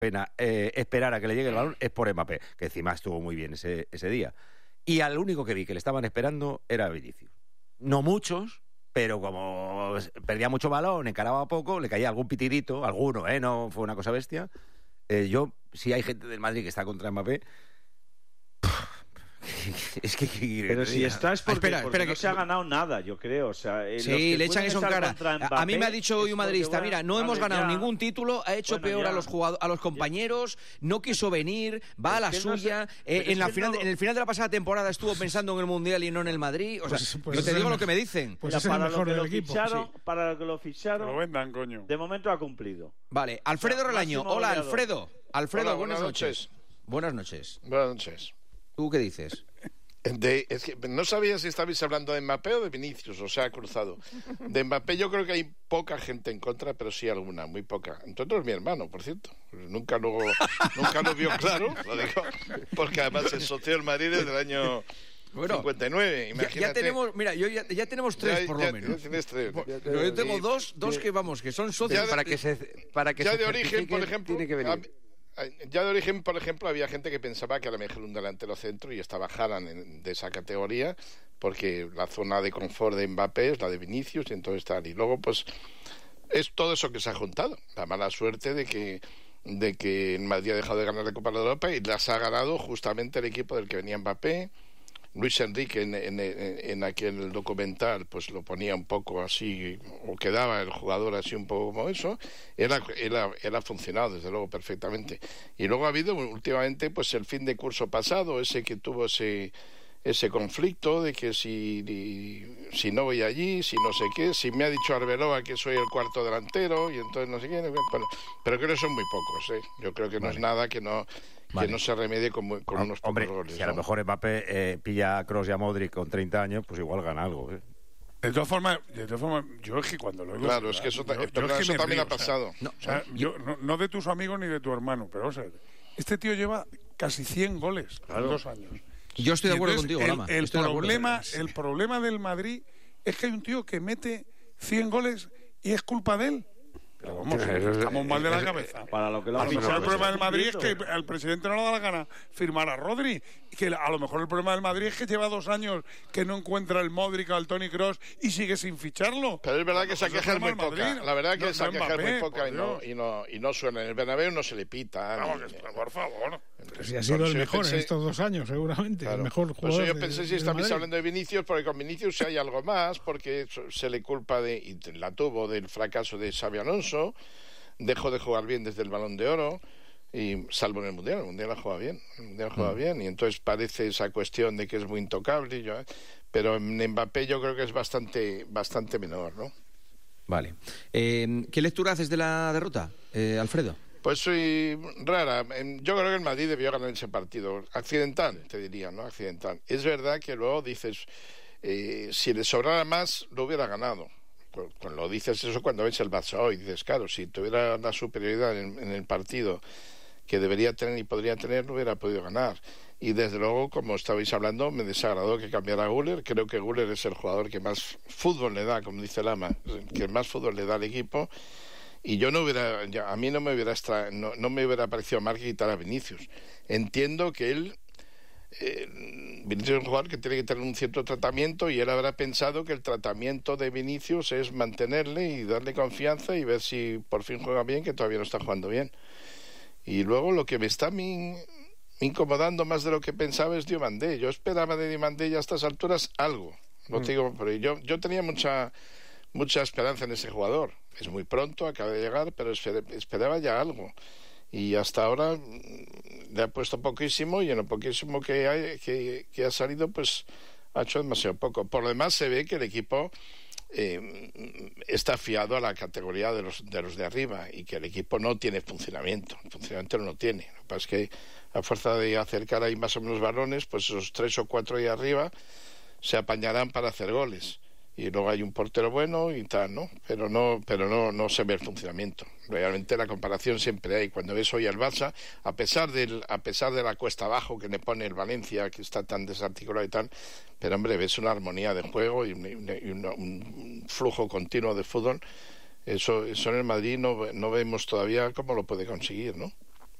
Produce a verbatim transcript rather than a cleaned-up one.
pena eh, esperar a que le llegue el balón es por Mbappé, que encima estuvo muy bien ese, ese día. Y al único que vi que le estaban esperando era Vinicius. No muchos, pero como perdía mucho balón, encaraba poco, le caía algún pitidito, alguno, ¿eh? No fue una cosa bestia. Eh, yo, si hay gente del Madrid que está contra Mbappé... Es que, que pero si está es porque, espera, porque espera, no que... se ha ganado nada, yo creo. O sea, eh, sí, le echan eso en cara. A mí me ha dicho hoy un madridista, bueno, mira, no vale, hemos ganado ya. ningún título, ha hecho bueno, peor ya. a los jugadores, a los compañeros, no quiso venir, va es a la No suya. sé, eh, en, la es final, no... en el final de la pasada temporada estuvo pensando en el Mundial y no en el Madrid. O sea, pues, pues yo te digo el, lo que me dicen. Pues Mira, es el para mejor lo que del lo equipo. Ficharon, Sí. Para lo que lo ficharon, Que lo vendan, coño. de momento ha cumplido. Vale, Alfredo o sea, Relaño. máximo Hola, goleador. Alfredo. Alfredo, Hola, buenas, buenas noches. noches. Buenas noches. Buenas noches. ¿Tú qué dices? De, es que no sabía si estabais hablando de Mbappé o de Vinicius, o sea, ha cruzado. De Mbappé yo creo que hay poca gente en contra, pero sí alguna, muy poca. Entre otros mi hermano, por cierto. Nunca lo, nunca lo vio claro, lo digo, porque además es socio del Madrid desde el año... Bueno, cincuenta y nueve, imagínate. Ya, ya tenemos, mira, yo ya, ya tenemos tres ya, por ya, lo menos. Ya tienes tres. Por, pero yo tengo dos, dos que vamos, que son socios de, para que se para que ya se de origen, por ejemplo, tiene que venir. Ya de origen, por ejemplo, había gente que pensaba que a lo mejor un delantero centro y estaba Haaland en, de esa categoría, porque la zona de confort de Mbappé es la de Vinicius y entonces tal. Y luego, pues, es todo eso que se ha juntado. La mala suerte de que de que el Madrid ha dejado de ganar la Copa de Europa y las ha ganado justamente el equipo del que venía Mbappé. Luis Enrique en, en, en aquel documental pues lo ponía un poco así, o quedaba el jugador así un poco como eso. Él ha, él ha, él ha funcionado desde luego perfectamente. Y luego ha habido últimamente pues el fin de curso pasado, ese que tuvo ese ese conflicto de que si, si no voy allí, si no sé qué, si me ha dicho Arbeloa que soy el cuarto delantero y entonces no sé qué, bueno, pero creo que son muy pocos, ¿eh? Yo creo que no vale. es nada que no Vale. que no se remedie con, con no, unos pocos hombre, goles. Si a lo mejor Mbappé eh, pilla a Kroos y a Modric con treinta años, pues igual gana algo, ¿eh? De todas formas, de todas formas, yo es que cuando lo digo... Claro, es que eso, yo, yo es que eso también río, ha pasado. O sea, no, o sea, yo, no, no de tus amigos ni de tu hermano, pero o sea, este tío lleva casi cien goles claro. en dos años. Yo estoy de acuerdo entonces, contigo, Lama. El, el, estoy problema, de el problema del Madrid es que hay un tío que mete cien goles y es culpa de él. Pero vamos, estamos mal de la cabeza. Para lo que lo a lo mejor el problema del Madrid es que que al presidente no le da la gana firmar a Rodri. Y que a lo mejor el problema del Madrid es que lleva dos años que no encuentra el Modric al Toni Kroos y sigue sin ficharlo. Pero es verdad que esa queja es muy poca. La verdad que no, esa no queja Mbappé, es muy poca y no, y, no, y no suena. En el Bernabéu no se le pita. Vamos, ni, por favor. Pero si ha sido el mejor pensé, en estos dos años, seguramente. Claro, el mejor jugador. Pues yo pensé de, si estabais hablando de Vinicius, porque con Vinicius si hay algo más, porque se le culpa de, y la tuvo del fracaso de Xabi Alonso. Dejó de jugar bien desde el Balón de Oro, y salvo en el Mundial, el Mundial ha jugado bien, el Mundial ha jugado mm. bien, y entonces parece esa cuestión de que es muy intocable, y yo, ¿eh? Pero en Mbappé yo creo que es bastante, bastante menor, ¿no? Vale. Eh, ¿Qué lectura haces de la derrota, eh, Alfredo? Pues soy rara. Yo creo que el Madrid debió ganar ese partido. Accidental, te diría, ¿no? Accidental. Es verdad que luego dices, eh, si le sobrara más, lo hubiera ganado. Cuando lo dices eso cuando ves el Barça hoy, dices, claro, si tuviera la superioridad en, en el partido que debería tener y podría tener, no hubiera podido ganar. Y desde luego, como estabais hablando, me desagradó que cambiara a Güler. Creo que Güler es el jugador que más fútbol le da, como dice Lama, que más fútbol le da al equipo. Y yo no hubiera, a mí no me hubiera extra, no, no me hubiera parecido mal que quitara a Vinicius. Entiendo que él Eh, Vinicius es un jugador que tiene que tener un cierto tratamiento y él habrá pensado que el tratamiento de Vinicius es mantenerle y darle confianza y ver si por fin juega bien, que todavía no está jugando bien. Y luego lo que me está me incomodando más de lo que pensaba es Diomandé. Yo esperaba de Diomandé ya a estas alturas algo, no mm. te digo, pero yo, yo tenía mucha mucha esperanza en ese jugador. Es muy pronto, acaba de llegar, pero esperaba ya algo. Y hasta ahora le ha puesto poquísimo, y en lo poquísimo que, hay, que, que ha salido pues ha hecho demasiado poco. Por lo demás se ve que el equipo eh, está fiado a la categoría de los, de los de arriba, y que el equipo no tiene funcionamiento, el funcionamiento no lo tiene. Lo que pasa es que a fuerza de acercar ahí más o menos balones, pues esos tres o cuatro ahí arriba se apañarán para hacer goles. Y luego hay un portero bueno y tal, ¿no? Pero no, pero no, no se ve el funcionamiento. Realmente la comparación siempre hay. Cuando ves hoy al Barça, a pesar del, a pesar de la cuesta abajo que le pone el Valencia, que está tan desarticulado y tal, pero hombre, ves una armonía de juego y, un, y una, un flujo continuo de fútbol. Eso, eso en el Madrid no, no vemos todavía cómo lo puede conseguir, ¿no?